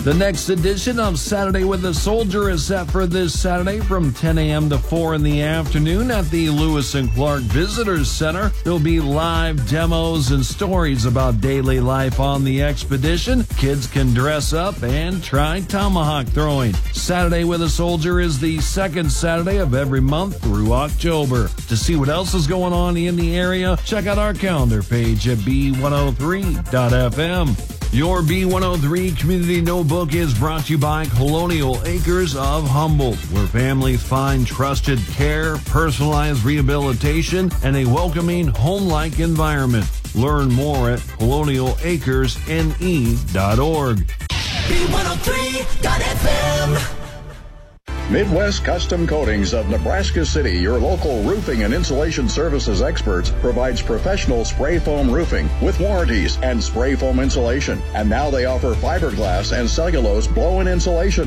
The next edition of Saturday with the Soldier is set for this Saturday from 10 a.m. to 4 in the afternoon at the Lewis and Clark Visitors Center. There'll be live demos and stories about daily life on the expedition. Kids can dress up and try tomahawk throwing. Saturday with a Soldier is the second Saturday of every month through October. To see what else is going on in the area, check out our calendar page at B103.fm. Your B103 Community Notebook is brought to you by Colonial Acres of Humboldt, where families find trusted care, personalized rehabilitation, and a welcoming home-like environment. Learn more at colonialacresne.org. B103.fm. Midwest Custom Coatings of Nebraska City, your local roofing and insulation services experts, provides professional spray foam roofing with warranties and spray foam insulation. And now they offer fiberglass and cellulose blow-in insulation.